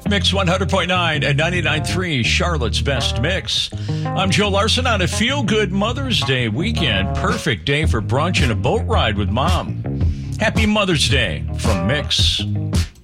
Mix 100.9 and 99.3, Charlotte's Best Mix. I'm Joe Larson on a feel-good Mother's Day weekend. Perfect day for brunch and a boat ride with Mom. Happy Mother's Day from Mix.